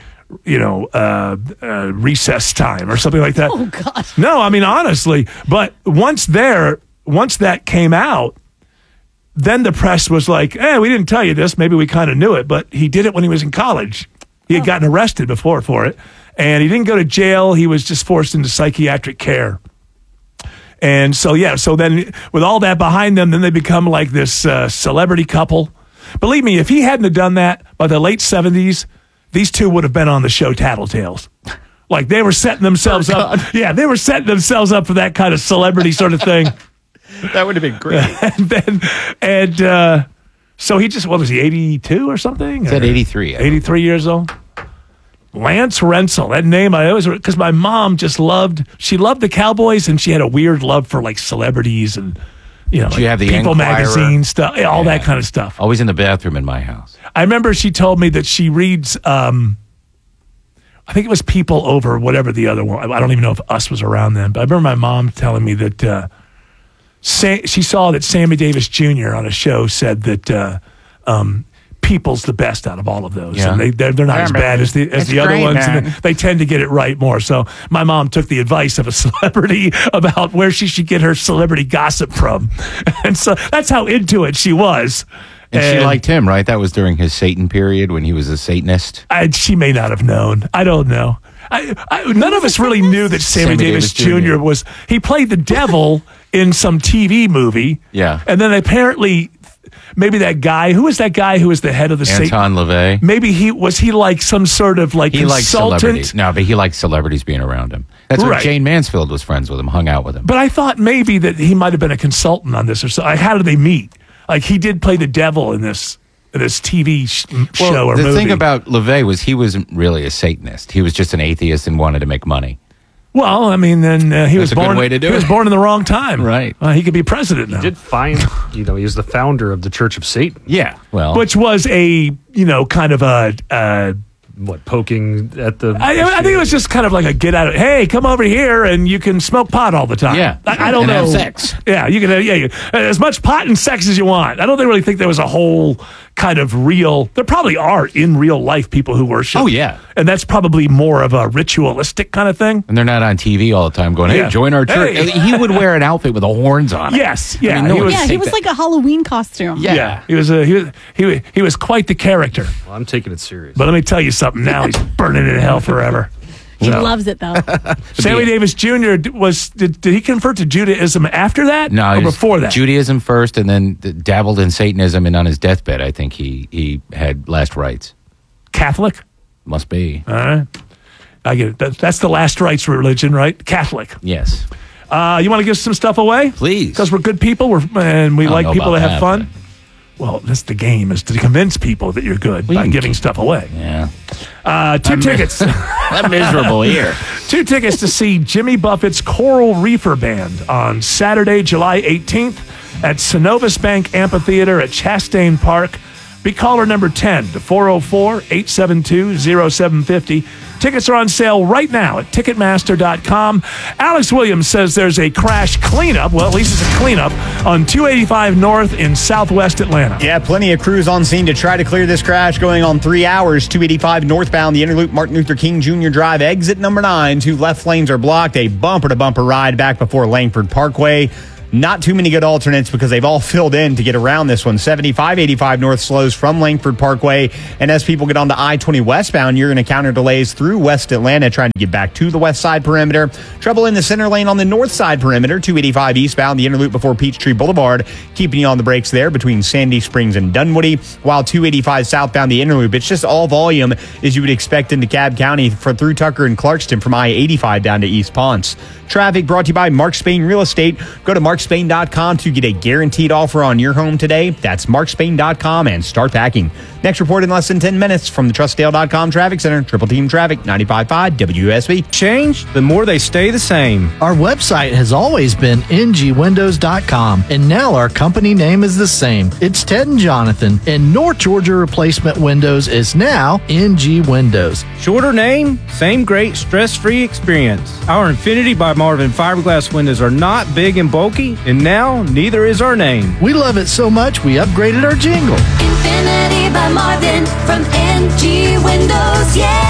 recess time or something like that. Oh, God. No, I mean, honestly. But once that came out, then the press was like, we didn't tell you this. Maybe we kind of knew it. But he did it when he was in college. He had gotten arrested before for it. And he didn't go to jail. He was just forced into psychiatric care. And so then with all that behind them, then they become like this celebrity couple. Believe me, if he hadn't have done that by the late 70s, these two would have been on the show Tattletales. Like they were setting themselves up. Yeah, they were setting themselves up for that kind of celebrity sort of thing. That would have been great. So he just, what was he, 82 or something? He said 83. 83 years old. Lance Rensel, that name I always, because my mom she loved the Cowboys and she had a weird love for like celebrities and, like you have the People Enquirer magazine stuff, all that kind of stuff. Always in the bathroom in my house. I remember she told me that she reads, I think it was People over whatever the other one. I don't even know if Us was around then, but I remember my mom telling me that she saw that Sammy Davis Jr. on a show said that People's the best out of all of those, and they're not as bad as the other ones. And they tend to get it right more. So my mom took the advice of a celebrity about where she should get her celebrity gossip from, and so that's how into it she was. And she liked him, right? That was during his Satan period when he was a Satanist. She may not have known. I don't know. None of us really knew that Sammy Davis Jr. was. He played the devil in some TV movie. Yeah, and then apparently. Maybe that guy, who was that guy who was the head of the Anton LaVey? Maybe he like some sort of like consultant? Liked celebrities. No, but he liked celebrities being around him. That's why Jane Mansfield was friends with him, hung out with him. But I thought maybe that he might have been a consultant on this or so. How did they meet? Like he did play the devil in this TV show or movie. The thing about LaVey was he wasn't really a Satanist. He was just an atheist and wanted to make money. Well, I mean, then he was born. Way to do he was born in the wrong time, right? He could be president now. He did find, he was the founder of the Church of Satan. Yeah, well, which was a kind of a poking at the. I think it was just kind of like a get out of. Hey, come over here and you can smoke pot all the time. Yeah, I don't know. Have sex. Yeah, you can. As much pot and sex as you want. I don't really think there was a whole kind of real. There probably are in real life people who worship. Oh yeah, and that's probably more of a ritualistic kind of thing. And they're not on TV all the time going, "Hey, join our church." Hey. He would wear an outfit with the horns on it. Yes, yeah, he was like a Halloween costume. Yeah, he was quite the character. Well, I'm taking it serious. But let me tell you something. Now he's burning in hell forever. He loves it though. Sammy Davis Jr. Did he convert to Judaism after that? No, or before that? Judaism first, and then dabbled in Satanism. And on his deathbed, I think he had last rites. Catholic? Must be. All right, I get it. That's the last rites religion, right? Catholic. Yes. You want to give some stuff away? Please, because we're good people. We like people to have fun. But... Well, that's the game, is to convince people that you're good by giving stuff away. Yeah. 2 tickets. I'm miserable here. 2 tickets to see Jimmy Buffett's Coral Reefer Band on Saturday, July 18th at Synovus Bank Amphitheater at Chastain Park. Be caller number 10 to 404-872-0750. Tickets are on sale right now at Ticketmaster.com. Alex Williams says there's a crash cleanup. Well, at least it's a cleanup on 285 North in southwest Atlanta. Yeah, plenty of crews on scene to try to clear this crash going on 3 hours. 285 northbound, the Interloop Martin Luther King Jr. Drive, exit number 9. 2 left lanes are blocked. A bumper-to-bumper ride back before Langford Parkway. Not too many good alternates because they've all filled in to get around this one. 75-85 north slows from Langford Parkway. And as people get on the I-20 westbound, you're going to encounter delays through West Atlanta trying to get back to the west side perimeter. Trouble in the center lane on the north side perimeter. 285 eastbound, the Interloop before Peachtree Boulevard, keeping you on the brakes there between Sandy Springs and Dunwoody. While 285 southbound, the Interloop, it's just all volume as you would expect in DeKalb County through Tucker and Clarkston from I-85 down to East Ponce. Traffic brought to you by Mark Spain Real Estate. Go to markspain.com to get a guaranteed offer on your home today. That's markspain.com and start packing. Next report in less than 10 minutes from the TrustDale.com Traffic Center. Triple Team Traffic, 95.5 WSB. Change, the more they stay the same. Our website has always been ngwindows.com, and now our company name is the same. It's Ted and Jonathan, and North Georgia Replacement Windows is now NG Windows. Shorter name, same great stress-free experience. Our Infinity by Marvin fiberglass windows are not big and bulky, and now neither is our name. We love it so much we upgraded our jingle. Infinity by Marvin from NG Windows,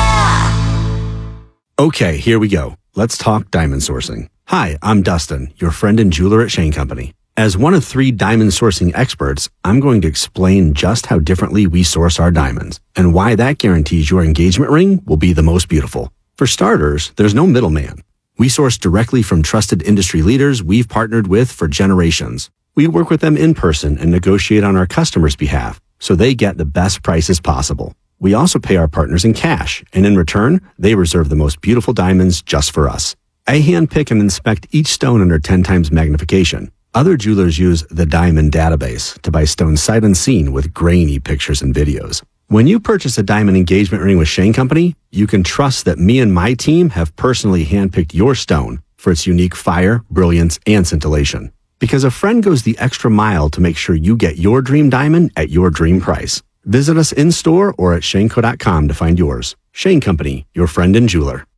yeah! Okay, here we go. Let's talk diamond sourcing. Hi, I'm Dustin, your friend and jeweler at Shane Company. As one of 3 diamond sourcing experts, I'm going to explain just how differently we source our diamonds and why that guarantees your engagement ring will be the most beautiful. For starters, there's no middleman. We source directly from trusted industry leaders we've partnered with for generations. We work with them in person and negotiate on our customers' behalf so they get the best prices possible. We also pay our partners in cash, and in return, they reserve the most beautiful diamonds just for us. I handpick and inspect each stone under 10 times magnification. Other jewelers use the Diamond Database to buy stones sight unseen with grainy pictures and videos. When you purchase a diamond engagement ring with Shane Company, you can trust that me and my team have personally handpicked your stone for its unique fire, brilliance, and scintillation. Because a friend goes the extra mile to make sure you get your dream diamond at your dream price. Visit us in-store or at shaneco.com to find yours. Shane Company, your friend and jeweler.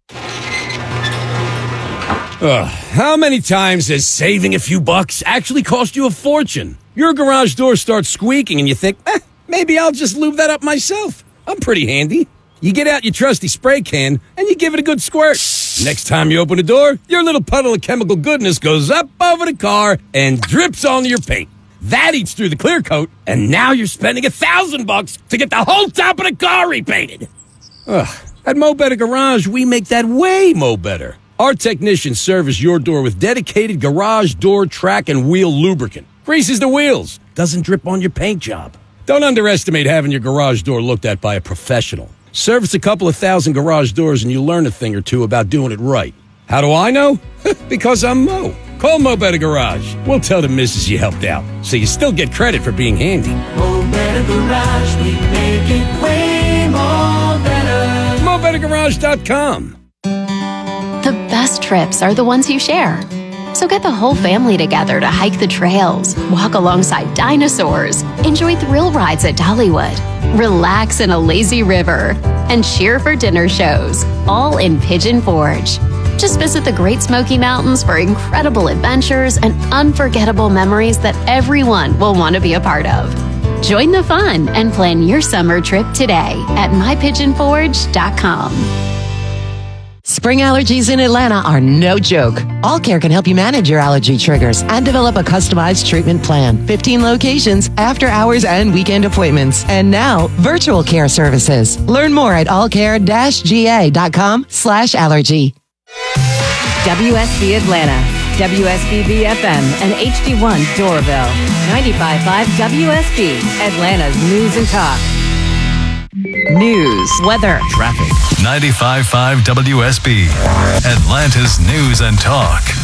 How many times has saving a few bucks actually cost you a fortune? Your garage door starts squeaking and you think, maybe I'll just lube that up myself. I'm pretty handy. You get out your trusty spray can and you give it a good squirt. Next time you open the door, your little puddle of chemical goodness goes up over the car and drips onto your paint. That eats through the clear coat, and now you're spending $1,000 to get the whole top of the car repainted. At Mo Better Garage, we make that way mo better. Our technicians service your door with dedicated garage door track and wheel lubricant. Greases the wheels, doesn't drip on your paint job. Don't underestimate having your garage door looked at by a professional. Service a couple of thousand garage doors and you'll learn a thing or two about doing it right. How do I know? Because I'm Mo. Call Mo Better Garage. We'll tell the missus you helped out, so you still get credit for being handy. Mo Better Garage, we make it way more better. MoBetterGarage.com. The best trips are the ones you share. So get the whole family together to hike the trails, walk alongside dinosaurs, enjoy thrill rides at Dollywood, relax in a lazy river, and cheer for dinner shows, all in Pigeon Forge. Just visit the Great Smoky Mountains for incredible adventures and unforgettable memories that everyone will want to be a part of. Join the fun and plan your summer trip today at mypigeonforge.com. Spring allergies in Atlanta are no joke. All Care can help you manage your allergy triggers and develop a customized treatment plan. 15 locations, after hours and weekend appointments. And now, virtual care services. Learn more at allcare-ga.com/allergy. WSB Atlanta, WSBB FM, and HD1 Doraville. 95.5 WSB, Atlanta's News and Talk. News, weather, traffic. 95.5 WSB, Atlanta's News and Talk.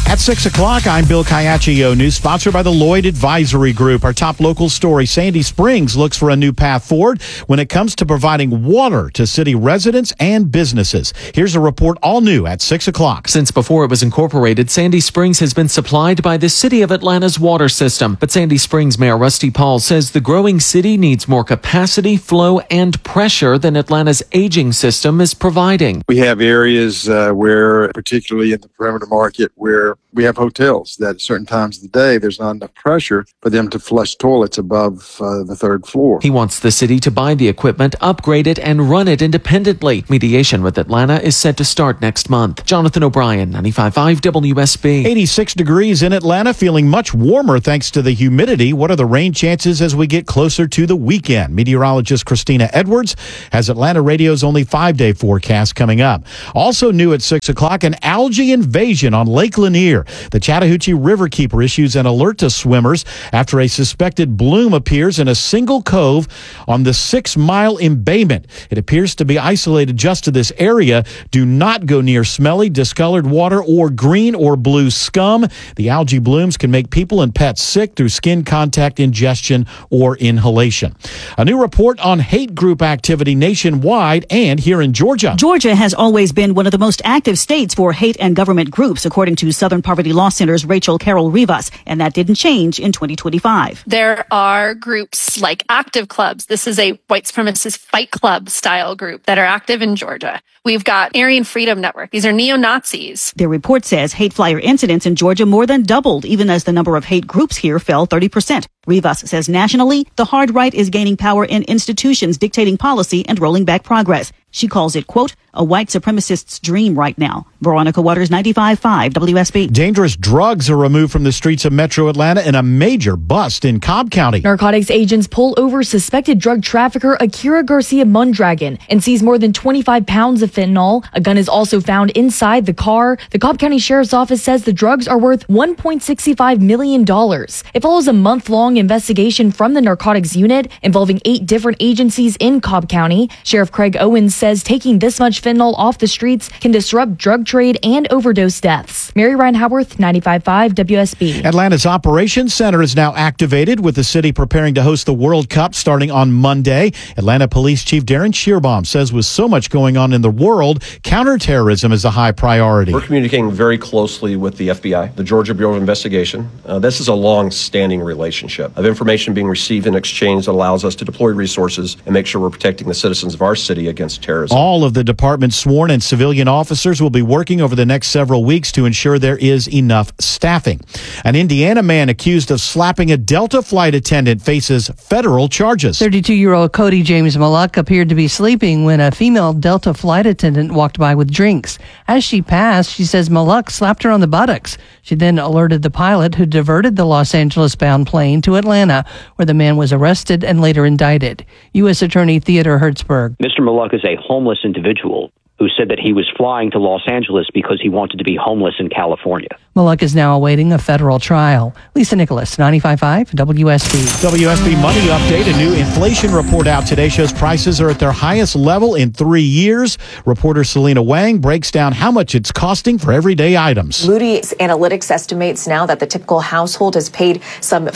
At 6 o'clock, I'm Bill Caiaccio. News sponsored by the Lloyd Advisory Group. Our top local story, Sandy Springs looks for a new path forward when it comes to providing water to city residents and businesses. Here's a report all new at 6 o'clock. Since before it was incorporated, Sandy Springs has been supplied by the City of Atlanta's water system. But Sandy Springs Mayor Rusty Paul says the growing city needs more capacity, flow, and pressure than Atlanta's aging system is providing. We have areas where, particularly in the perimeter market, where we have hotels that at certain times of the day, there's not enough pressure for them to flush toilets above the third floor. He wants the city to buy the equipment, upgrade it, and run it independently. Mediation with Atlanta is set to start next month. Jonathan O'Brien, 95.5 WSB. 86 degrees in Atlanta, feeling much warmer thanks to the humidity. What are the rain chances as we get closer to the weekend? Meteorologist Christina Edwards has Atlanta Radio's only 5-day forecast coming up. Also new at 6 o'clock, an algae invasion on Lake Lanier. The Chattahoochee Riverkeeper issues an alert to swimmers after a suspected bloom appears in a single cove on the 6-mile embayment. It appears to be isolated just to this area. Do not go near smelly, discolored water or green or blue scum. The algae blooms can make people and pets sick through skin contact, ingestion, or inhalation. A new report on hate group activity nationwide and here in Georgia. Georgia has always been one of the most active states for hate and government groups, according to Southern Poverty Law Center's Rachel Carroll Rivas, and that didn't change in 2025. There are groups like Active Clubs. This is a white supremacist fight club style group that are active in Georgia. We've got Aryan Freedom Network. These are neo-Nazis. Their report says hate flyer incidents in Georgia more than doubled, even as the number of hate groups here fell 30%. Rivas says nationally, the hard right is gaining power in institutions dictating policy and rolling back progress. She calls it, quote, a white supremacist's dream right now. Veronica Waters, 95.5 WSB. Dangerous drugs are removed from the streets of Metro Atlanta in a major bust in Cobb County. Narcotics agents pull over suspected drug trafficker Akira Garcia Mondragon and seize more than 25 pounds of fentanyl. A gun is also found inside the car. The Cobb County Sheriff's Office says the drugs are worth $1.65 million. It follows a month-long investigation from the narcotics unit involving 8 different agencies in Cobb County. Sheriff Craig Owens says taking this much fentanyl off the streets can disrupt drug trade and overdose deaths. Mary Ryan Howarth, 95.5 WSB. Atlanta's Operations Center is now activated with the city preparing to host the World Cup starting on Monday. Atlanta Police Chief Darren Shearbaum says with so much going on in the world, counterterrorism is a high priority. We're communicating very closely with the FBI, the Georgia Bureau of Investigation. This is a long-standing relationship of information being received and exchanged that allows us to deploy resources and make sure we're protecting the citizens of our city against terrorism. All of the department's sworn and civilian officers will be working over the next several weeks to ensure there is enough staffing. An Indiana man accused of slapping a Delta flight attendant faces federal charges. 32-year-old Cody James Malluck appeared to be sleeping when a female Delta flight attendant walked by with drinks. As she passed, she says Malluck slapped her on the buttocks. She then alerted the pilot, who diverted the Los Angeles-bound plane to Atlanta, where the man was arrested and later indicted. U.S. Attorney Theodore Hertzberg. Mr. Malluck is a homeless individual who said that he was flying to Los Angeles because he wanted to be homeless in California. Malluck is now awaiting a federal trial. Lisa Nicholas, 95.5 WSB. WSB Money Update. A new inflation report out today shows prices are at their highest level in 3 years. Reporter Selena Wang breaks down how much it's costing for everyday items. Moody's Analytics estimates now that the typical household has paid some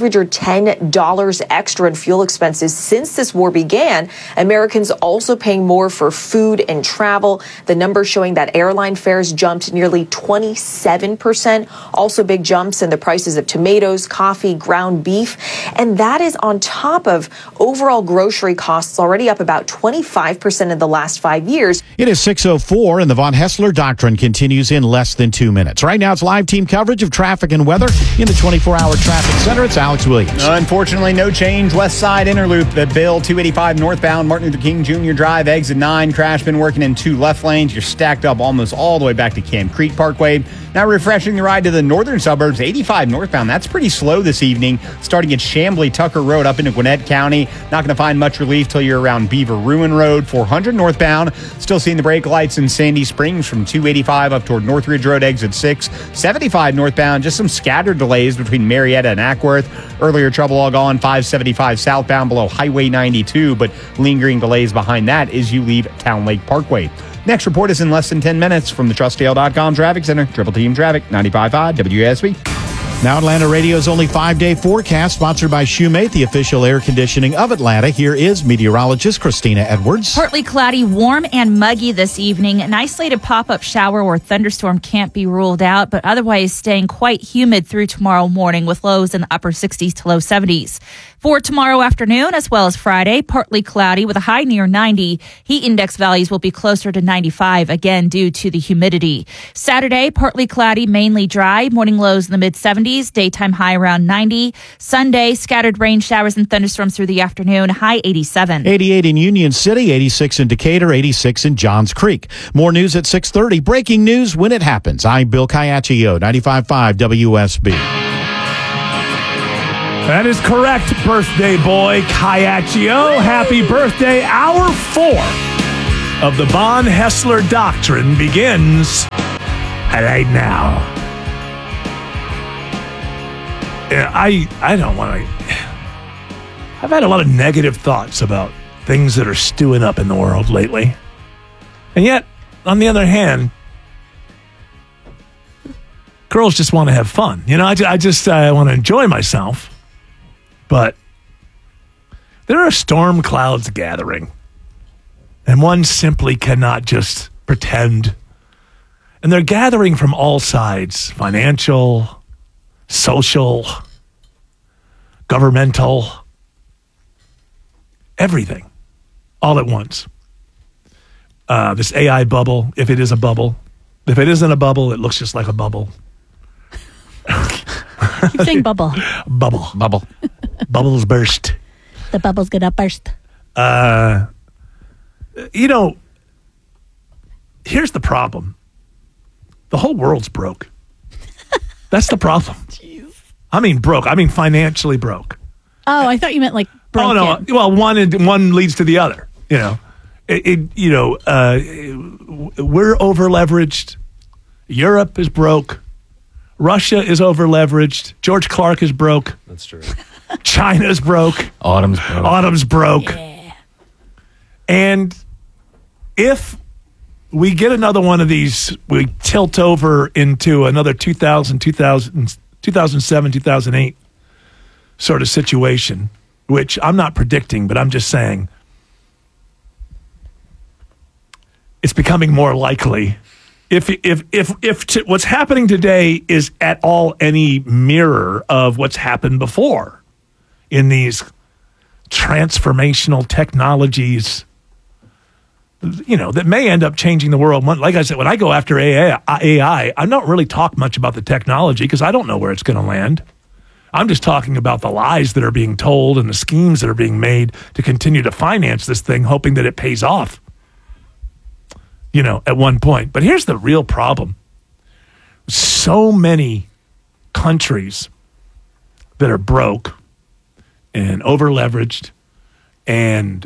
$510 extra in fuel expenses since this war began. Americans also paying more for food and travel. The numbers showing that airline fares jumped nearly 27%. Also big jumps in the prices of tomatoes, coffee, ground beef. And that is on top of overall grocery costs already up about 25% in the last 5 years. It is 6:04 and the Von Hessler Doctrine continues in less than 2 minutes. Right now it's live team coverage of traffic and weather in the 24-hour traffic center. It's Alex Williams. Unfortunately, no change. West Side Interloop, the Bill 285 northbound, Martin Luther King Jr. Drive, exit 9. Crash been working in 2 left lanes. You're stacked up almost all the way back to Camp Creek Parkway. Now refreshing the ride to the northern suburbs, 85 northbound. That's pretty slow this evening, starting at Chamblee Tucker Road up into Gwinnett County. Not going to find much relief till you're around Beaver Ruin Road. 400 northbound. Still seeing the brake lights in Sandy Springs from 285 up toward Northridge Road, exit 6. 75 northbound. Just some scattered delays between Marietta and Ackworth. Earlier trouble all gone 575 southbound below Highway 92, but lingering delays behind that as you leave Town Lake Parkway. Next report is in less than 10 minutes from the TrustDale.com Traffic Center. Triple Team Traffic, 95.5 WSB. Now Atlanta Radio's only 5-day forecast, sponsored by Shoemate, the official air conditioning of Atlanta. Here is meteorologist Christina Edwards. Partly cloudy, warm and muggy this evening. An isolated pop-up shower or thunderstorm can't be ruled out, but otherwise staying quite humid through tomorrow morning with lows in the upper 60s to low 70s. For tomorrow afternoon as well as Friday, partly cloudy with a high near 90. Heat index values will be closer to 95, again due to the humidity. Saturday, partly cloudy, mainly dry. Morning lows in the mid-70s, daytime high around 90. Sunday, scattered rain showers and thunderstorms through the afternoon, high 87. 88 in Union City, 86 in Decatur, 86 in Johns Creek. More news at 6:30. Breaking news when it happens. I'm Bill Caiaccio, 95.5 WSB. That is correct, birthday boy Caiaccio. Happy birthday. Hour 4 of the Von Hessler Doctrine begins right now. I don't want to... I've had a lot of negative thoughts about things that are stewing up in the world lately. And yet, on the other hand, girls just want to have fun. You know, I want to enjoy myself. But there are storm clouds gathering, and one simply cannot just pretend. And they're gathering from all sides: financial, social, governmental, everything, all at once. This AI bubble, if it is a bubble. If it isn't a bubble, it looks just like a bubble. Keep saying bubble. Bubble. Bubbles burst. The bubble's gonna burst. You know, here's the problem. The whole world's broke. That's the problem. Jeez. I mean broke. I mean financially broke. Oh, I thought you meant like broken. Oh, no. Well, one leads to the other. You know, we're over-leveraged. Europe is broke. Russia is over-leveraged. George Clark is broke. That's true. China's broke. Autumn's broke. Yeah. And if we get another one of these, we tilt over into another 2007, 2008 sort of situation, which I'm not predicting, but I'm just saying it's becoming more likely. If what's happening today is at all any mirror of what's happened before in these transformational technologies, you know, that may end up changing the world. Like I said, when I go after AI, I don't really talk much about the technology because I don't know where it's going to land. I'm just talking about the lies that are being told and the schemes that are being made to continue to finance this thing, hoping that it pays off. You know, at one point. But here's the real problem. So many countries that are broke and over-leveraged and,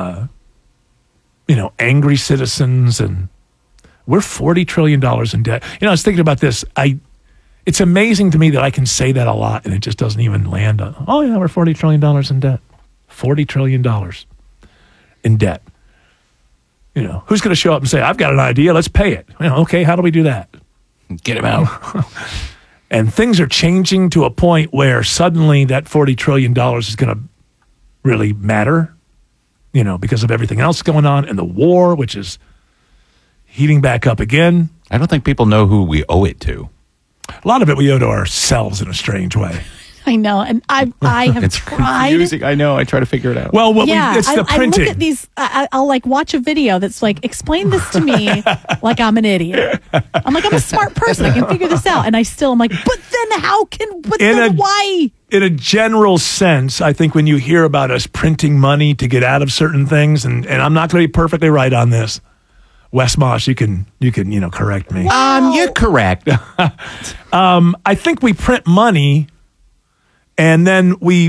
angry citizens, and we're $40 trillion in debt. You know, I was thinking about this. It's amazing to me that I can say that a lot and it just doesn't even land on, oh yeah, we're $40 trillion in debt. $40 trillion in debt. You know, who's going to show up and say, I've got an idea, let's pay it? You know, okay, how do we do that? Get him out. And things are changing to a point where suddenly that $40 trillion is going to really matter, you know, because of everything else going on and the war, which is heating back up again. I don't think people know who we owe it to. A lot of it we owe to ourselves in a strange way. I know, and I have it's tried. Confusing. I know. I try to figure it out. Well, it's the printing. I look at these. I'll like watch a video that's like, explain this to me like I'm an idiot. I'm like, I'm a smart person. I can figure this out, and I'm like, but then why? In a general sense, I think when you hear about us printing money to get out of certain things, and I'm not going to be perfectly right on this. Wes Moss, you can correct me. Wow. You're correct. I think we print money. And then we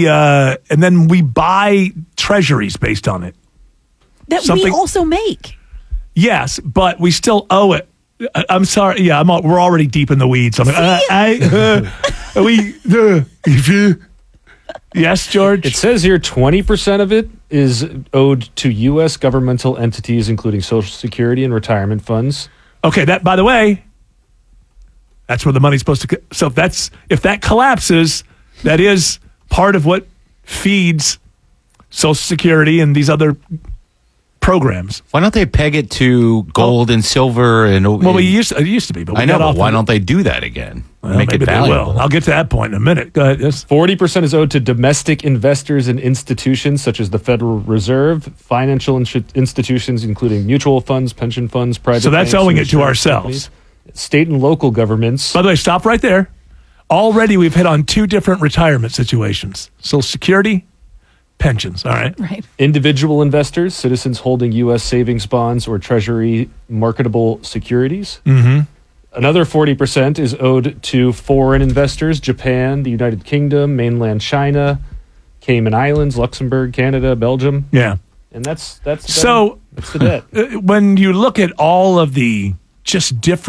buy treasuries based on it. That we also make. Yes, but we still owe it. I'm sorry. Yeah, we're already deep in the weeds. I'm like, yes, George. It says here 20% of it is owed to U.S. governmental entities, including Social Security and retirement funds. Okay, that, by the way, that's where the money's supposed to. So if that collapses, that is part of what feeds Social Security and these other programs. Why don't they peg it to gold and silver? And it used to be, but I know. But why don't they do that again? Well, Make it maybe they valuable. will. I'll get to that point in a minute. Go ahead. Yes. 40% is owed to domestic investors and institutions such as the Federal Reserve, financial institutions including mutual funds, pension funds, private. So that's banks, owing and it to insurance ourselves. companies. State and local governments. By the way, stop right there. Already we've hit on 2 different retirement situations: Social Security, pensions. All right. Right. Individual investors, citizens holding U.S. savings bonds or Treasury marketable securities. Mm-hmm. Another 40% is owed to foreign investors: Japan, the United Kingdom, mainland China, Cayman Islands, Luxembourg, Canada, Belgium. Yeah. And that's so the debt. When you look at all of the just different